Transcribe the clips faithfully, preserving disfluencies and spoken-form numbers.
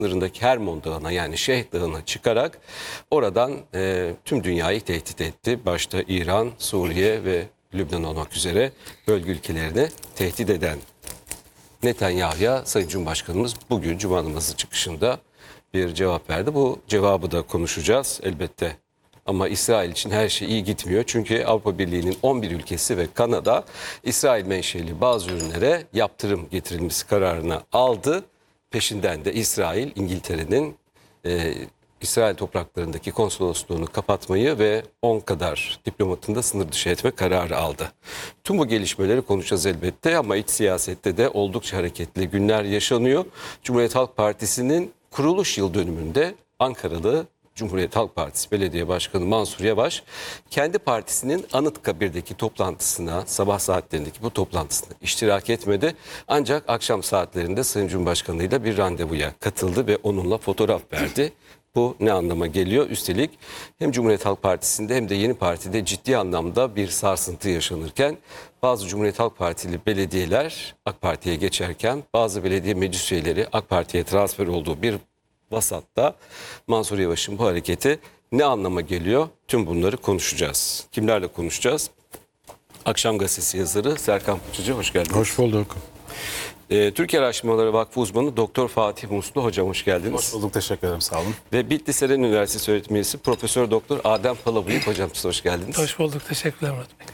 sınırındaki Hermon Dağı'na yani Şeyh Dağı'na çıkarak oradan e, tüm dünyayı tehdit etti. Başta İran, Suriye ve Lübnan olmak üzere bölge ülkelerini tehdit eden Netanyahu'ya Sayın Cumhurbaşkanımız bugün Cuma namazı çıkışında bir cevap verdi. Bu cevabı da konuşacağız elbette. Ama İsrail için her şey iyi gitmiyor. Çünkü Avrupa Birliği'nin on bir ülkesi ve Kanada İsrail menşeli bazı ürünlere yaptırım getirilmesi kararını aldı. Peşinden de İsrail, İngiltere'nin e, İsrail topraklarındaki konsolosluğunu kapatmayı ve on kadar diplomatını da sınır dışı etme kararı aldı. Tüm bu gelişmeleri konuşacağız elbette ama iç siyasette de oldukça hareketli günler yaşanıyor. Cumhuriyet Halk Partisi'nin kuruluş yıl dönümünde Ankaralı Cumhuriyet Halk Partisi Belediye Başkanı Mansur Yavaş kendi partisinin Anıtkabir'deki toplantısına, sabah saatlerindeki bu toplantısına iştirak etmedi. Ancak akşam saatlerinde Sayın Cumhurbaşkanı ile bir randevuya katıldı ve onunla fotoğraf verdi. Bu ne anlama geliyor? Üstelik hem Cumhuriyet Halk Partisi'nde hem de yeni partide ciddi anlamda bir sarsıntı yaşanırken bazı Cumhuriyet Halk Partili belediyeler AK Parti'ye geçerken bazı belediye meclis üyeleri AK Parti'ye transfer olduğu bir vasatta Mansur Yavaş'ın bu hareketi ne anlama geliyor? Tüm bunları konuşacağız. Kimlerle konuşacağız? Akşam Gazetesi yazarı Serkan Puçucu, hoş geldiniz. Hoş bulduk. Ee, Türkiye Araştırmaları Vakfı uzmanı Doktor Fatih Muslu hocam, hoş geldiniz. Hoş bulduk, teşekkür ederim, sağ olun. Ve Bitlis Eren Üniversitesi öğretim üyesi Profesör Doktor Adem Palabıyık hocam, size hoş geldiniz. Hoş bulduk, teşekkürler Murat Bey.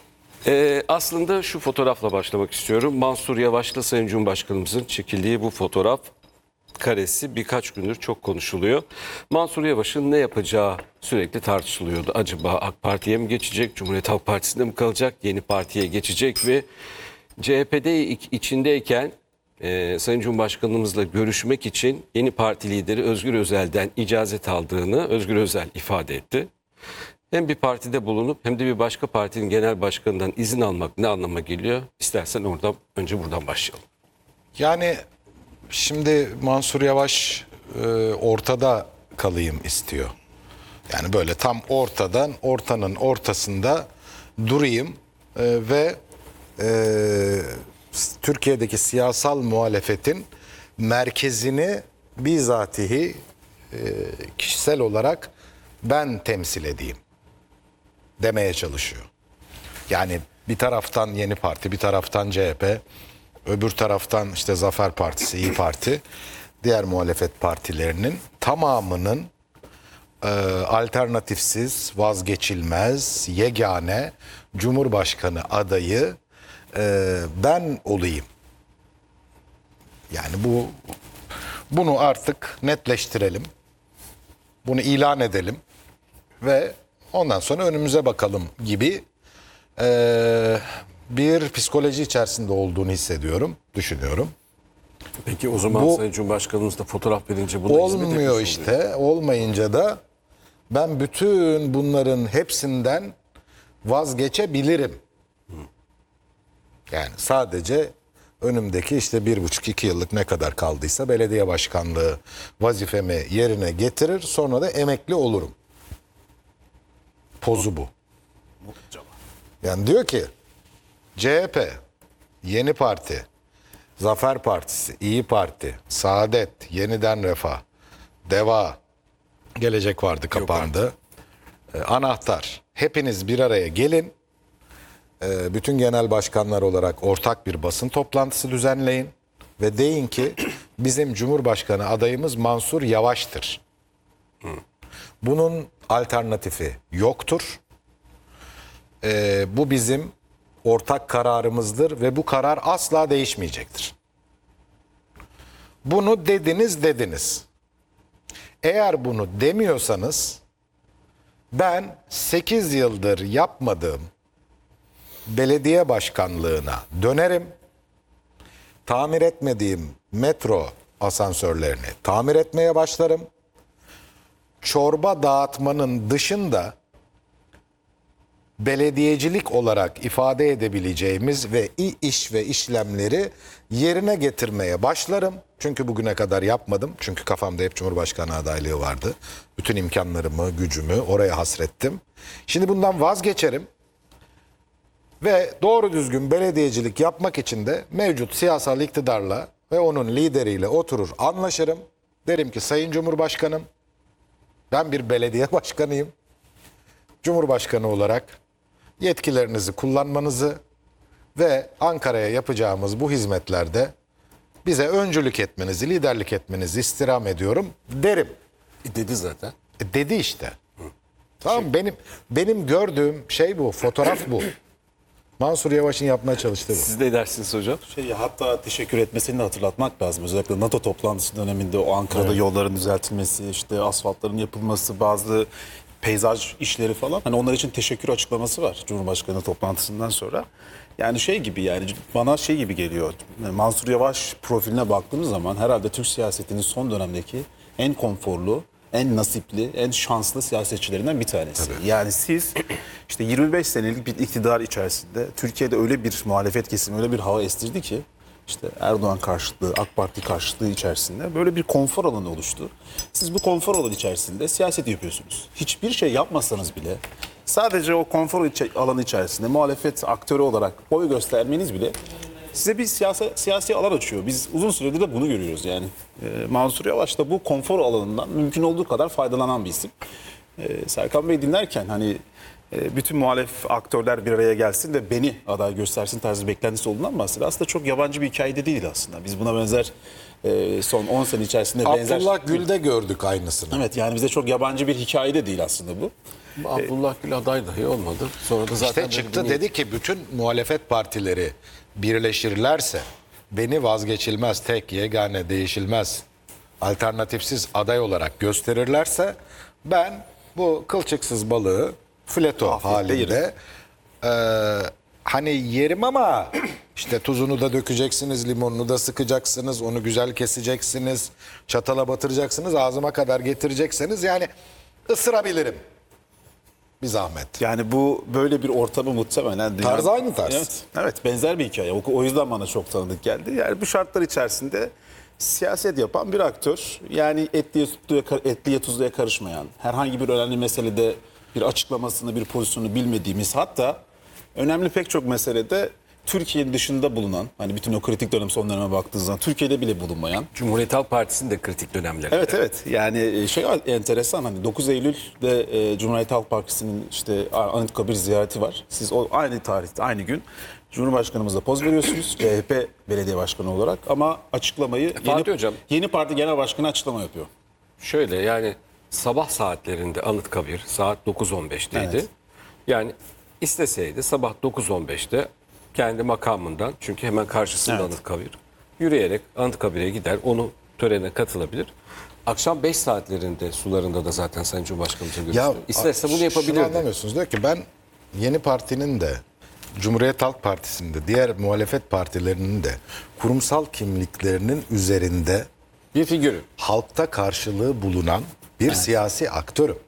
Ee, aslında şu fotoğrafla başlamak istiyorum. Mansur Yavaş'la Sayın Cumhurbaşkanımızın çekildiği bu fotoğraf karesi birkaç gündür çok konuşuluyor. Mansur Yavaş'ın ne yapacağı sürekli tartışılıyordu. Acaba AK Parti'ye mi geçecek, Cumhuriyet Halk Partisi'nde mi kalacak, yeni partiye geçecek ve C H P'de içindeyken e, Sayın Cumhurbaşkanımızla görüşmek için yeni parti lideri Özgür Özel'den icazet aldığını Özgür Özel ifade etti. Hem bir partide bulunup hem de bir başka partinin genel başkanından izin almak ne anlama geliyor? İstersen oradan önce buradan başlayalım. Yani şimdi Mansur Yavaş e, ortada kalayım istiyor. Yani böyle tam ortadan, ortanın ortasında durayım e, ve e, Türkiye'deki siyasal muhalefetin merkezini bizatihi e, kişisel olarak ben temsil edeyim demeye çalışıyor. Yani bir taraftan Yeni Parti, bir taraftan C H P, öbür taraftan işte Zafer Partisi, İYİ Parti, diğer muhalefet partilerinin tamamının e, alternatifsiz, vazgeçilmez, yegane Cumhurbaşkanı adayı e, ben olayım. Yani bu bunu artık netleştirelim, bunu ilan edelim ve ondan sonra önümüze bakalım gibi e, bir psikoloji içerisinde olduğunu hissediyorum, düşünüyorum. Peki o zaman Bu, Sayın Cumhurbaşkanımız da fotoğraf verince buna hizmet etmiş olmuyor oluyor. işte. Olmayınca da ben bütün bunların hepsinden vazgeçebilirim. Yani sadece önümdeki işte bir buçuk iki yıllık ne kadar kaldıysa belediye başkanlığı vazifemi yerine getirir, sonra da emekli olurum. Pozu bu. Yani diyor ki C H P, Yeni Parti, Zafer Partisi, İYİ Parti, Saadet, Yeniden Refah, Deva, Gelecek Vardı kapandı. Ee, Anahtar. Hepiniz bir araya gelin. Ee, bütün genel başkanlar olarak ortak bir basın toplantısı düzenleyin. Ve deyin ki bizim Cumhurbaşkanı adayımız Mansur Yavaş'tır. Bunun alternatifi yoktur. Ee, bu bizim ortak kararımızdır ve bu karar asla değişmeyecektir. Bunu dediniz dediniz. Eğer bunu demiyorsanız ben sekiz yıldır yapmadığım belediye başkanlığına dönerim. Tamir etmediğim metro asansörlerini tamir etmeye başlarım. Çorba dağıtmanın dışında belediyecilik olarak ifade edebileceğimiz ve iş ve işlemleri yerine getirmeye başlarım. Çünkü bugüne kadar yapmadım. Çünkü kafamda hep Cumhurbaşkanı adaylığı vardı. Bütün imkanlarımı, gücümü oraya hasrettim. Şimdi bundan vazgeçerim. Ve doğru düzgün belediyecilik yapmak için de mevcut siyasal iktidarla ve onun lideriyle oturur anlaşırım. Derim ki Sayın Cumhurbaşkanım, ben bir belediye başkanıyım. Cumhurbaşkanı olarak yetkilerinizi kullanmanızı ve Ankara'ya yapacağımız bu hizmetlerde bize öncülük etmenizi, liderlik etmenizi istirham ediyorum derim. E, dedi zaten. E dedi işte. Tamam benim benim gördüğüm şey bu, fotoğraf bu. Mansur Yavaş'ın yapmaya çalıştığı bu. Siz ne dersiniz hocam? Şey, hatta teşekkür etmesini de hatırlatmak lazım. Özellikle NATO toplantısı döneminde o Ankara'da yolların düzeltilmesi, işte asfaltların yapılması, bazı peyzaj işleri falan. Hani onlar için teşekkür açıklaması var Cumhurbaşkanı toplantısından sonra. Yani şey gibi, yani bana şey gibi geliyor. Mansur Yavaş profiline baktığımız zaman herhalde Türk siyasetinin son dönemdeki en konforlu, en nasipli, en şanslı siyasetçilerinden bir tanesi. Tabii. Yani siz işte yirmi beş senelik bir iktidar içerisinde Türkiye'de öyle bir muhalefet kesimi, öyle bir hava estirdi ki işte Erdoğan karşıtlığı, AK Parti karşıtlığı içerisinde böyle bir konfor alanı oluştu. Siz bu konfor alanı içerisinde siyaset yapıyorsunuz. Hiçbir şey yapmasanız bile sadece o konfor alanı içerisinde muhalefet aktörü olarak boy göstermeniz bile size bir siyasi, siyasi alan açıyor. Biz uzun süredir de bunu görüyoruz yani. Ee, Mansur Yavaş da bu konfor alanından mümkün olduğu kadar faydalanan bir isim. Ee, Serkan Bey dinlerken hani e, bütün muhalef aktörler bir araya gelsin de beni aday göstersin tarzı beklentisi olduğundan bahsediyor. Aslında çok yabancı bir hikayede değil aslında. Biz buna benzer e, son on sene içerisinde benzer... Abdullah Gül'de gördük aynısını. Evet, yani bize çok yabancı bir hikayede değil aslında bu. Abdullah Gül aday dahi olmadı. Sonra da zaten İşte çıktı böyle bir- dedi ki bütün muhalefet partileri birleşirlerse beni vazgeçilmez, tek, yegane, değişilmez, alternatifsiz aday olarak gösterirlerse ben bu kılçıksız balığı fileto halinde e, hani yerim ama işte tuzunu da dökeceksiniz, limonunu da sıkacaksınız, onu güzel keseceksiniz, çatala batıracaksınız, ağzıma kadar getireceksiniz, yani ısırabilirim. Bir zahmet. Yani bu böyle bir ortamı muhtemelen... Tarz aynı tarz. Evet, evet, benzer bir hikaye. O, o yüzden bana çok tanıdık geldi. Yani bu şartlar içerisinde siyaset yapan bir aktör, yani etliye, tuzluya, etliye tuzluya karışmayan, herhangi bir önemli meselede bir açıklamasını, bir pozisyonu bilmediğimiz, hatta önemli pek çok meselede Türkiye'nin dışında bulunan, hani bütün o kritik dönem son döneme baktığınız zaman Türkiye'de bile bulunmayan. Cumhuriyet Halk Partisi'nin de kritik dönemleri. Evet evet, yani şey enteresan, hani dokuz Eylül'de e, Cumhuriyet Halk Partisi'nin işte Anıtkabir ziyareti var. Siz o aynı tarihte, aynı gün Cumhurbaşkanımıza poz veriyorsunuz C H P belediye başkanı olarak, ama açıklamayı Fatih yeni, Hocam. yeni parti genel başkanı açıklama yapıyor. Şöyle, yani sabah saatlerinde Anıtkabir saat dokuz on beşteydi. Evet. Yani isteseydi sabah dokuz on beşte kendi makamından, çünkü hemen karşısında Evet. Anıtkabir, yürüyerek Anıtkabir'e gider, onu törene katılabilir. Akşam beş saatlerinde sularında da zaten Sayın Cumhurbaşkanımızın görüştü. İsterse bunu şunu yapabilirdi. anlamıyorsunuz. Diyor ki ben yeni partinin de Cumhuriyet Halk Partisi'nin de diğer muhalefet partilerinin de kurumsal kimliklerinin üzerinde Bir figürü. halkta karşılığı bulunan bir siyasi aktörüm.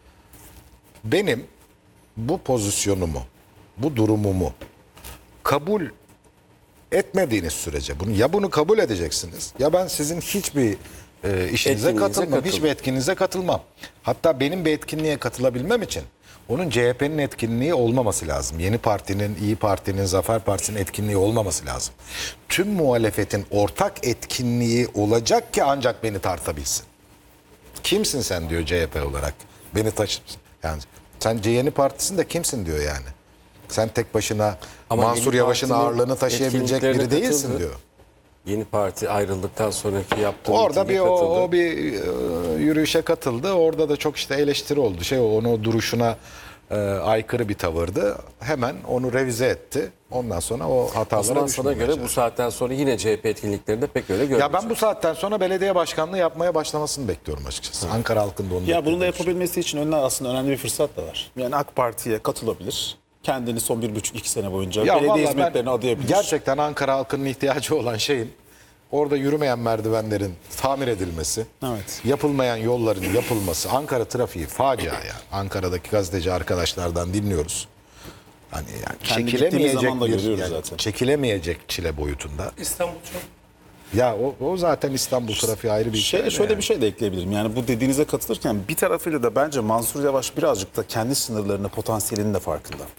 Benim bu pozisyonumu, bu durumumu kabul etmediğiniz sürece bunu ya bunu kabul edeceksiniz ya ben sizin hiçbir e, işinize Etkinliğinize katılmam, katılın. hiçbir etkinliğinize katılmam. Hatta benim bir etkinliğe katılabilmem için onun C H P'nin etkinliği olmaması lazım. Yeni Parti'nin, İyi Parti'nin, Zafer Partisi'nin etkinliği olmaması lazım. Tüm muhalefetin ortak etkinliği olacak ki ancak beni tartabilsin. Kimsin sen diyor C H P olarak. Beni taşır. Yani sen Yeni Partisi'nde kimsin diyor yani. Sen tek başına Ama Mansur Yeni Yavaş'ın Parti'nin ağırlığını taşıyabilecek biri etkinliklerine değilsin katıldı. diyor. Yeni parti ayrıldıktan sonraki yaptığı Orada bir mitinge o, katıldı. o bir e, yürüyüşe katıldı. Orada da çok işte eleştiri oldu. Şey onu o duruşuna e, aykırı bir tavırdı. Hemen onu revize etti. Ondan sonra o O hatalara zaman sana düşmemeye göre bu çalıştı. saatten sonra yine C H P etkinliklerinde pek öyle görmeyeceğiz. Ya ben bu saatten sonra belediye başkanlığı yapmaya başlamasını bekliyorum açıkçası. Ankara halkında onu Ya bunu da bekliyorum. yapabilmesi için önüne aslında önemli bir fırsat da var. Yani AK Parti'ye katılabilir. Kendini son bir buçuk iki sene boyunca Ya belediye vallahi hizmetlerine ben adayabilir. gerçekten Ankara halkının ihtiyacı olan şeyin orada yürümeyen merdivenlerin tamir edilmesi, Evet. yapılmayan yolların yapılması. Ankara trafiği facia ya. Ankara'daki gazeteci arkadaşlardan dinliyoruz. Hani yani Kendi çekilemeyecek gittiğimiz zaman da bir görüyoruz yani zaten. çekilemeyecek çile boyutunda. İstanbul çok. Ya o, o zaten İstanbul trafiği ayrı bir Şey, hikaye şöyle yani. bir şey de ekleyebilirim. Yani bu dediğinize katılırken bir tarafıyla da bence Mansur Yavaş birazcık da kendi sınırlarını, potansiyelinin de farkında.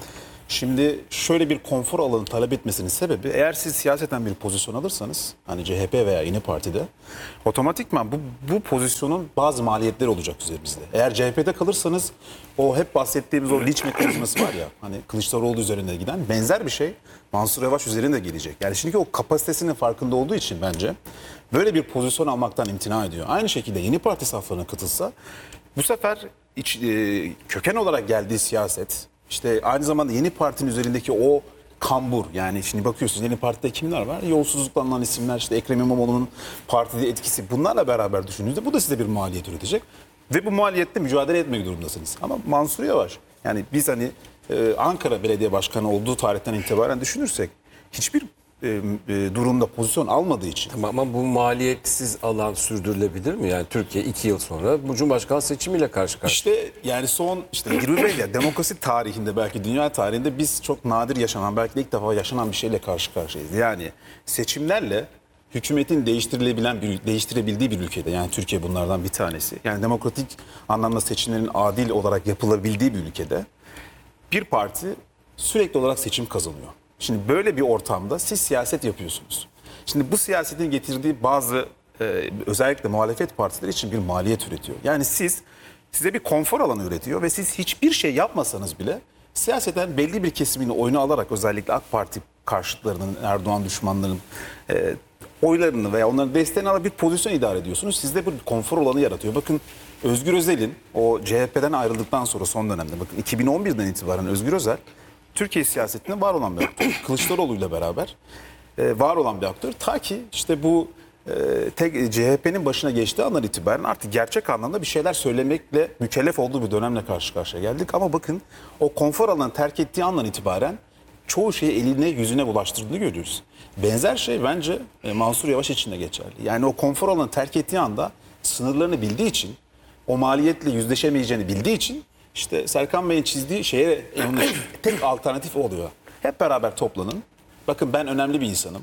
Şimdi şöyle bir konfor alanı talep etmesinin sebebi, eğer siz siyaseten bir pozisyon alırsanız, hani C H P veya yeni partide, otomatikman bu, bu pozisyonun bazı maliyetleri olacak üzerimizde. Eğer C H P'de kalırsanız, o hep bahsettiğimiz o linç mekanizması var ya, hani Kılıçdaroğlu üzerinde giden benzer bir şey Mansur Yavaş üzerinde gelecek. Yani şimdi o kapasitesinin farkında olduğu için bence böyle bir pozisyon almaktan imtina ediyor. Aynı şekilde yeni parti saflarına katılsa, bu sefer iç, e, köken olarak geldiği siyaset, İşte aynı zamanda yeni partinin üzerindeki o kambur, yani şimdi bakıyorsunuz yeni partide kimler var? Yolsuzlukla anılan isimler, işte Ekrem İmamoğlu'nun partide etkisi, bunlarla beraber düşündüğünüzde bu da size bir maliyet üretecek. Ve bu maliyette mücadele etmek durumundasınız. Ama Mansur Yavaş, yani biz hani e, Ankara Belediye Başkanı olduğu tarihten itibaren düşünürsek hiçbir e, e, durumda pozisyon almadığı için. Tamam, ama bu maliyetsiz alan sürdürülebilir mi? Yani Türkiye iki yıl sonra bu Cumhurbaşkanı seçimiyle karşı karşıya. İşte yani son işte yirmi beş ya demokrasi tarihinde, belki dünya tarihinde biz çok nadir yaşanan, belki de ilk defa yaşanan bir şeyle karşı karşıyayız. Yani seçimlerle hükümetin değiştirilebilen bir, değiştirebildiği bir ülkede, yani Türkiye bunlardan bir tanesi. Yani demokratik anlamda seçimlerin adil olarak yapılabildiği bir ülkede bir parti sürekli olarak seçim kazanıyor. Şimdi böyle bir ortamda siz siyaset yapıyorsunuz. Şimdi bu siyasetin getirdiği bazı e, özellikle muhalefet partileri için bir maliyet üretiyor. Yani siz size bir konfor alanı üretiyor ve siz hiçbir şey yapmasanız bile siyaseten belli bir kesimini oyunu alarak, özellikle AK Parti karşıtlarının, Erdoğan düşmanlarının e, oylarını veya onların desteğini alarak bir pozisyon idare ediyorsunuz. Sizde bir konfor alanı yaratıyor. Bakın Özgür Özel'in o C H P'den ayrıldıktan sonra son dönemde, bakın iki bin on birden itibaren Özgür Özel Türkiye siyasetinde var olan bir aktör. Kılıçdaroğlu'yla beraber e, var olan bir aktör. Ta ki işte bu e, tek C H P'nin başına geçtiği andan itibaren artık gerçek anlamda bir şeyler söylemekle mükellef olduğu bir dönemle karşı karşıya geldik. Ama bakın o konfor alanını terk ettiği andan itibaren çoğu şeyi eline yüzüne bulaştırdığını görüyoruz. Benzer şey bence e, Mansur Yavaş için de geçerli. Yani o konfor alanını terk ettiği anda sınırlarını bildiği için, o maliyetle yüzleşemeyeceğini bildiği için, İşte Serkan Bey'in çizdiği şeye tek alternatif oluyor. Hep beraber toplanın. Bakın ben önemli bir insanım.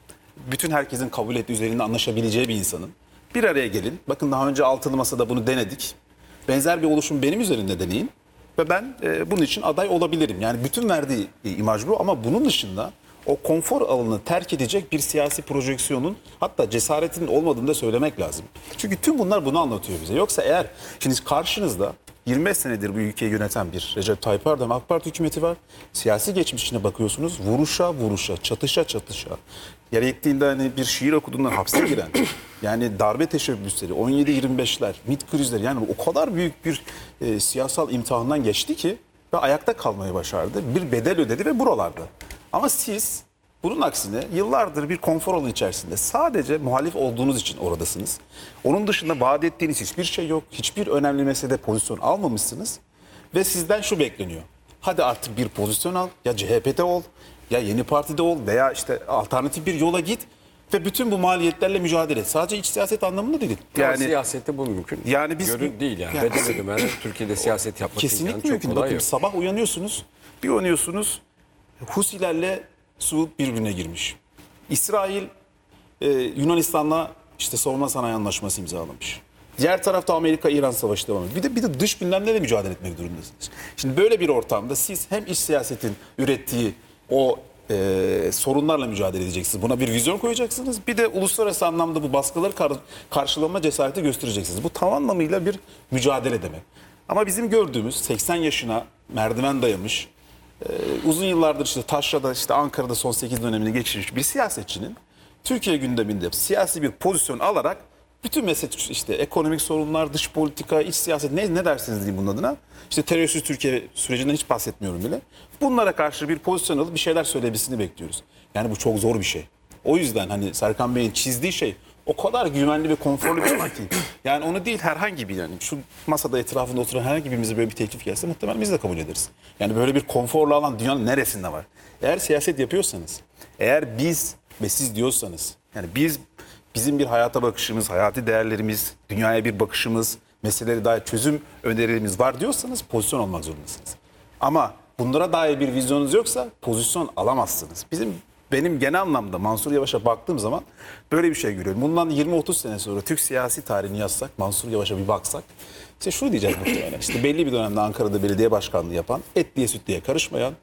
Bütün herkesin kabul ettiği, üzerinde anlaşabileceği bir insanım. Bir araya gelin. Bakın daha önce altılı masada bunu denedik. Benzer bir oluşum benim üzerinde deneyin. Ve ben e, bunun için aday olabilirim. Yani bütün verdiği e, imaj bu, ama bunun dışında o konfor alanını terk edecek bir siyasi projeksiyonun, hatta cesaretinin olmadığını da söylemek lazım. Çünkü tüm bunlar bunu anlatıyor bize. Yoksa eğer şimdi karşınızda yirmi beş senedir bu ülkeyi yöneten bir Recep Tayyip Erdoğan AK Parti hükümeti var. Siyasi geçmişine bakıyorsunuz, vuruşa vuruşa, çatışa çatışa. Gerektiğinde hani bir şiir okuduğundan hapse giren, yani darbe teşebbüsleri, on yedi yirmi beşler, MİT krizleri, yani o kadar büyük bir e, siyasal imtihandan geçti ki ve ayakta kalmayı başardı. Bir bedel ödedi ve buralarda. Ama siz bunun aksine yıllardır bir konfor alanı içerisinde sadece muhalif olduğunuz için oradasınız. Onun dışında vaat ettiğiniz hiçbir şey yok. Hiçbir önemli meselede pozisyon almamışsınız. Ve sizden şu bekleniyor: hadi artık bir pozisyon al, ya C H P'de ol, ya Yeni Parti'de ol veya işte alternatif bir yola git ve bütün bu maliyetlerle mücadele et. Sadece iç siyaset anlamında değil. Yani siyasette bu mümkün. Yani biz Görün değil yani. yani- Bedel ödemeden Türkiye'de siyaset yapmak Kesinlikle imkanı çok mümkün. kolay Bakın yok. sabah uyanıyorsunuz, bir uyanıyorsunuz, Husilerle Suud birbirine girmiş. İsrail e, Yunanistan'la işte savunma sanayi anlaşması imzalamış. Diğer tarafta Amerika-İran savaşı devam ediyor. Bir de bir de dış gündemle de mücadele etmek durumundasınız. Şimdi böyle bir ortamda siz hem iç siyasetin ürettiği o e, sorunlarla mücadele edeceksiniz. Buna bir vizyon koyacaksınız. Bir de uluslararası anlamda bu baskıları kar- karşılama cesareti göstereceksiniz. Bu tam anlamıyla bir mücadele demek. Ama bizim gördüğümüz seksen yaşına merdiven dayamış, Ee, uzun yıllardır işte Taşra'da, işte Ankara'da son sekiz dönemini geçirmiş bir siyasetçinin Türkiye gündeminde siyasi bir pozisyon alarak bütün mesele, işte ekonomik sorunlar, dış politika, iç siyaset, ne, ne dersiniz diyeyim bunun adına. İşte terörsüz Türkiye sürecinden hiç bahsetmiyorum bile. Bunlara karşı bir pozisyon alıp bir şeyler söylemesini bekliyoruz. Yani bu çok zor bir şey. O yüzden hani Serkan Bey'in çizdiği şey o kadar güvenli ve konforlu bir alan ki. Yani onu değil, herhangi bir, yani şu masada etrafında oturan herhangi birimize böyle bir teklif gelse muhtemelen biz de kabul ederiz. Yani böyle bir konforlu alan dünyanın neresinde var? Eğer siyaset yapıyorsanız, eğer biz ve siz diyorsanız, yani biz, bizim bir hayata bakışımız, hayati değerlerimiz, dünyaya bir bakışımız, meselelere dair çözüm önerilerimiz var diyorsanız pozisyon almak zorundasınız. Ama bunlara dair bir vizyonunuz yoksa pozisyon alamazsınız. Bizim Benim genel anlamda Mansur Yavaş'a baktığım zaman böyle bir şey görüyorum. Bundan yirmi otuz sene sonra Türk siyasi tarihini yazsak, Mansur Yavaş'a bir baksak, işte şunu diyeceğiz muhtemelen. İşte belli bir dönemde Ankara'da belediye başkanlığı yapan, etliye sütlüye karışmayan,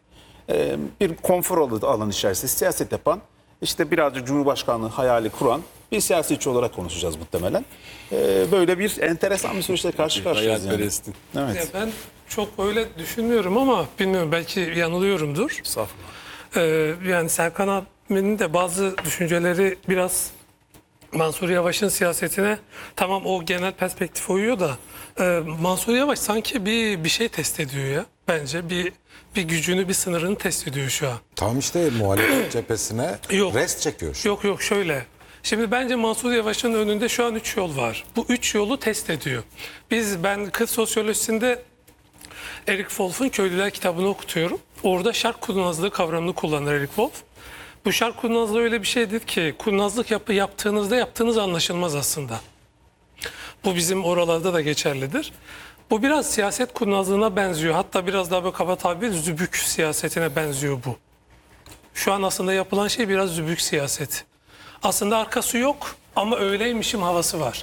e, bir konfor alanı içerisinde siyaset yapan, işte birazcık Cumhurbaşkanlığı hayali kuran bir siyasetçi olarak konuşacağız muhtemelen. E, böyle bir enteresan bir süreçle karşı karşıyayız. Yani. Hayalperestin. Evet. Ya ben çok öyle düşünmüyorum ama bilmiyorum, belki yanılıyorumdur. Estağfurullah. Ee, yani Serkan abinin de bazı düşünceleri biraz Mansur Yavaş'ın siyasetine, tamam o genel perspektif uyuyor da e, Mansur Yavaş sanki bir bir şey test ediyor ya. Bence bir bir gücünü, bir sınırını test ediyor şu an. Tam işte muhalefet cephesine Yok. rest çekiyor şu an. Yok yok şöyle. Şimdi bence Mansur Yavaş'ın önünde şu an üç yol var. Bu üç yolu test ediyor. Biz ben kız sosyolojisinde Eric Wolff'un Köylüler kitabını okutuyorum. Orada şark kurnazlığı kavramını kullanır Eric Wolff. Bu şark kurnazlığı öyle bir şeydir ki kurnazlık yapı yaptığınızda yaptığınız anlaşılmaz aslında. Bu bizim oralarda da geçerlidir. Bu biraz siyaset kurnazlığına benziyor. Hatta biraz daha böyle kaba tabir zübük siyasetine benziyor bu. Şu an aslında yapılan şey biraz zübük siyaseti. Aslında arkası yok ama öyleymişim havası var.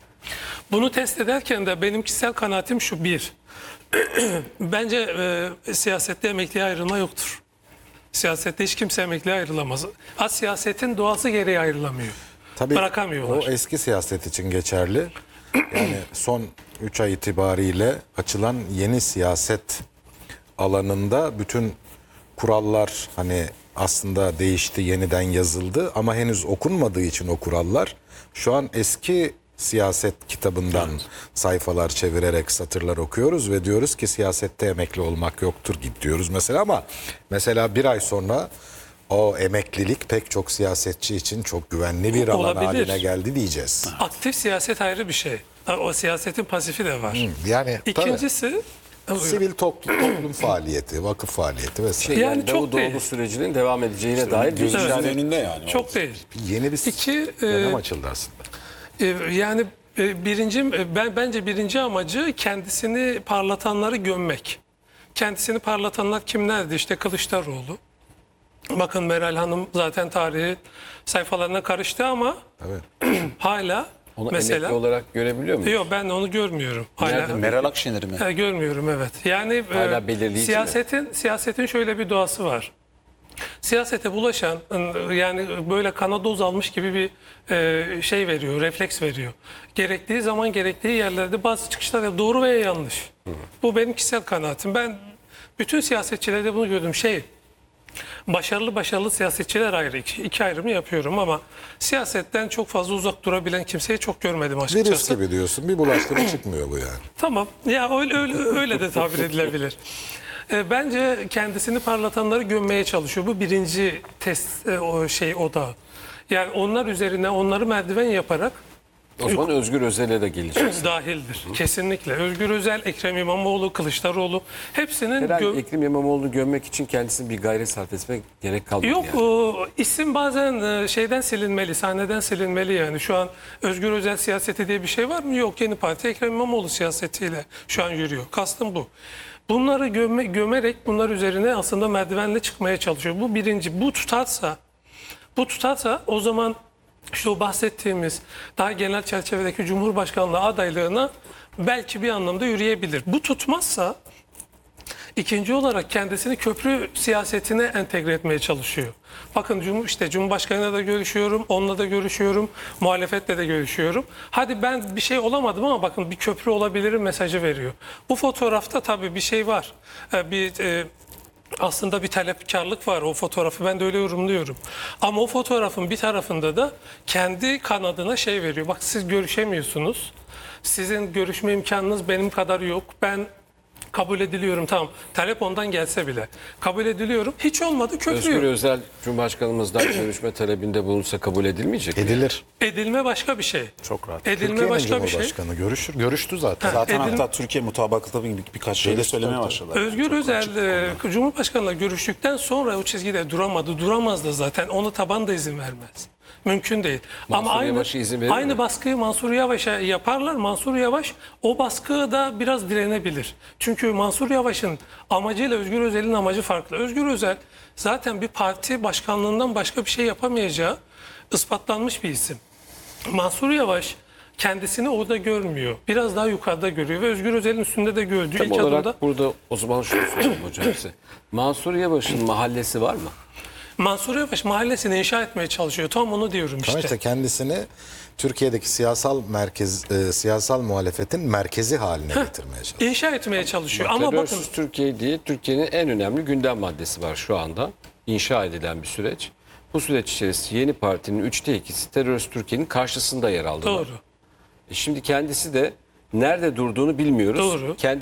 Bunu test ederken de benim kişisel kanaatim şu: bir, bence e, siyasette emekliye ayrılma yoktur. Siyasette hiç kimse emekliye ayrılamaz. Ha, siyasetin doğası gereği ayrılamıyor. Tabii Bırakamıyorlar. o eski siyaset için geçerli. Yani son üç ay itibariyle açılan yeni siyaset alanında bütün kurallar hani aslında değişti, yeniden yazıldı ama henüz okunmadığı için o kurallar şu an eski siyaset kitabından sayfalar çevirerek satırlar okuyoruz ve diyoruz ki siyasette emekli olmak yoktur diyoruz mesela, ama mesela bir ay sonra o emeklilik pek çok siyasetçi için çok güvenli bir alan Olabilir. haline geldi diyeceğiz. Aktif siyaset ayrı bir şey. O siyasetin pasifi de var. Yani İkincisi, tabii, sivil toplum, toplum faaliyeti, vakıf faaliyeti vesaire. Şey, yani, Yani çok Davutoğlu değil. sürecinin devam edeceğine dair bir Gözümüzün Evet. önünde yani. çok değil. Yeni bir İki, dönem e, açıldı aslında. Ee, Yani e, birinci e, ben bence birinci amacı kendisini parlatanları gömmek. Kendisini parlatanlar kimlerdi? İşte Kılıçdaroğlu. Bakın Meral Hanım zaten tarihi sayfalarına karıştı ama Evet. hala onu mesela emekli olarak görebiliyor muyuz? yok, ben onu görmüyorum. Nerede? Hala Meral Akşener'i mi? Ha, görmüyorum, evet. Yani e, Hala belirleyici siyasetin siyasetin şöyle bir doğası var. Siyasete bulaşan, yani böyle kana doz almış gibi bir e, şey veriyor, refleks veriyor. Gerektiği zaman gerektiği yerlerde bazı çıkışlar yap- doğru veya yanlış. Bu benim kişisel kanaatim. Ben bütün siyasetçilerde bunu gördüm. Şey, başarılı başarılı siyasetçiler ayrı. İki, iki ayrımı yapıyorum ama siyasetten çok fazla uzak durabilen kimseyi çok görmedim açıkçası. Virüs gibi diyorsun. Bir bulaştırma çıkmıyor bu yani. Tamam. Ya öyle öyle, öyle de tabir edilebilir. E, Bence kendisini parlatanları gömmeye çalışıyor. Bu birinci test e, o şey odağı. Yani onlar üzerine onları merdiven yaparak O zaman Özgür Özel'e de geleceğiz. dahildir. Kesinlikle. Özgür Özel, Ekrem İmamoğlu, Kılıçdaroğlu hepsinin Herhalde gö- Ekrem İmamoğlu'nu gömmek için kendisini bir gayret sarf etmek gerek kalmadı Yok, yani. o isim bazen e, şeyden silinmeli, sahneden silinmeli yani. Şu an Özgür Özel siyaseti diye bir şey var mı? Yok, yeni parti Ekrem İmamoğlu siyasetiyle şu an yürüyor. Kastım bu. Bunları göme, gömerek bunlar üzerine aslında merdivenle çıkmaya çalışıyor. Bu birinci. Bu tutarsa, bu tutarsa o zaman işte o bahsettiğimiz daha genel çerçevedeki Cumhurbaşkanlığı adaylığına belki bir anlamda yürüyebilir. Bu tutmazsa İkinci olarak kendisini köprü siyasetine entegre etmeye çalışıyor. Bakın Cum işte Cumhurbaşkanıyla da görüşüyorum, onunla da görüşüyorum, muhalefetle de görüşüyorum. Hadi ben bir şey olamadım ama bakın bir köprü olabilirim mesajı veriyor. Bu fotoğrafta tabii bir şey var. Ee, Bir e, aslında bir talepkarlık var o fotoğrafı, ben de öyle yorumluyorum. Ama o fotoğrafın bir tarafında da kendi kanadına şey veriyor. Bak siz görüşemiyorsunuz. Sizin görüşme imkanınız benim kadar yok. Ben kabul ediliyorum, tamam. Talep ondan gelse bile. Kabul ediliyorum. Hiç olmadı, köprü Özgür yok. Özel Cumhurbaşkanımızdan görüşme talebinde bulunsa kabul edilmeyecek mi? Edilir. Edilme başka bir şey. Çok rahat. Edilme Türkiye'nin başka bir şey. Cumhurbaşkanı görüşür. Görüştü zaten. Zaten Edil- hatta Türkiye mutabakatı gibi birkaç şey de söylemeye başladı. Özgür Özel e, Cumhurbaşkanı'yla görüştükten sonra o çizgide duramadı. Duramaz da zaten. Ona taban da izin vermez. Mümkün değil. Mansur Ama aynı Yavaş'a izin verir aynı mi? baskıyı Mansur Yavaş'a yaparlar. Mansur Yavaş o baskıda biraz direnebilir. Çünkü Mansur Yavaş'ın amacıyla Özgür Özel'in amacı farklı. Özgür Özel zaten bir parti başkanlığından başka bir şey yapamayacağı ispatlanmış bir isim. Mansur Yavaş kendisini orada görmüyor. Biraz daha yukarıda görüyor ve Özgür Özel'in üstünde de gördüğü Tam ilk olarak adımda burada o zaman şunu sorayım hocam size. Mansur Yavaş'ın mahallesi var mı? Mansur Yavaş mahallesini inşa etmeye çalışıyor. Tam onu diyorum Ama işte. işte kendisini Türkiye'deki siyasal merkez, e, siyasal muhalefetin merkezi haline getirmeye çalışıyor. İnşa etmeye çalışıyor. Ama bakın Terörsüz Türkiye diye Türkiye'nin en önemli gündem maddesi var şu anda. İnşa edilen bir süreç. Bu süreç içerisinde yeni partinin üçte ikisi terörist Türkiye'nin karşısında yer aldılar. doğru. E şimdi kendisi de nerede durduğunu bilmiyoruz. Doğru. Kendi